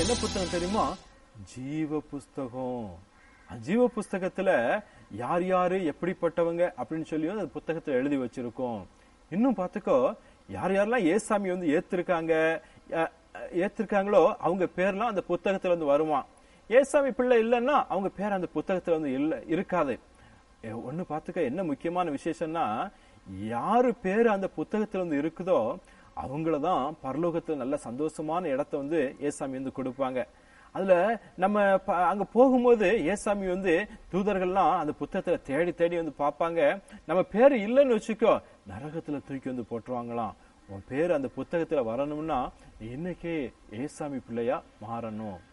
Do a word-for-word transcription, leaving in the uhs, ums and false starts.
என்ன புத்தகம் தெரியுமா? ஜீவ புஸ்தகம். ஜீவ புஸ்தகத்துல யார் யாரு எப்படிப்பட்டவங்க அப்படின்னு சொல்லி அந்த புத்தகத்துல எழுதி வச்சிருக்கோம். இன்னும் பாத்துக்கோ, யார் யாரெல்லாம் ஏசாமி வந்து ஏத்திருக்காங்க ஏத்திருக்காங்களோ அவங்க பேர்லாம் அந்த புத்தகத்துல வந்து வருமா. ஏசாமி பிள்ளை இல்லைன்னா அவங்க பேர் அந்த புத்தகத்துல வந்து இல்ல இருக்காது. ஒண்ணு பாத்துக்க, என்ன முக்கியமான விசேஷம்னா, யாரு பேரு அந்த புத்தகத்துல வந்து இருக்குதோ அவங்களதான் பரலோகத்துல நல்ல சந்தோஷமான இடத்த வந்து ஏசாமி வந்து கொடுப்பாங்க. அதுல நம்ம அங்க போகும்போது ஏசாமி வந்து தூதர்கள்லாம் அந்த புத்தகத்துல தேடி தேடி வந்து பார்ப்பாங்க. நம்ம பேரு இல்லைன்னு வச்சுக்கோ, நரகத்துல தூக்கி வந்து போட்டுருவாங்களாம். உன் பேரு அந்த புத்தகத்துல வரணும்னா இன்னைக்கே ஏசாமி பிள்ளையா மாறணும்.